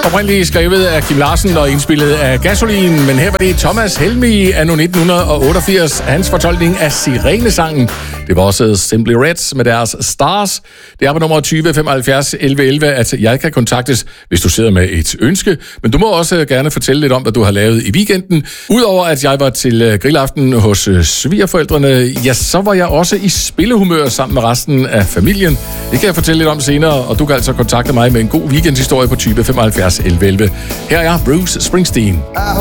Oprindeligt skrevet af Kim Larsen og indspillet af Gasolin, men her var det Thomas Helmig anno 1988, hans fortolkning af Sirenesangen. Det var også Simply Reds med deres Stars. Det er på nummer 20 75 11 11, at jeg kan kontaktes, hvis du sidder med et ønske. Men du må også gerne fortælle lidt om, hvad du har lavet i weekenden. Udover at jeg var til grillaften hos svigerforældrene, ja, så var jeg også i spillehumør sammen med resten af familien. Det kan jeg fortælle lidt om senere, og du kan altså kontakte mig med en god weekendhistorie på 20 75 11 11. Her er Bruce Springsteen.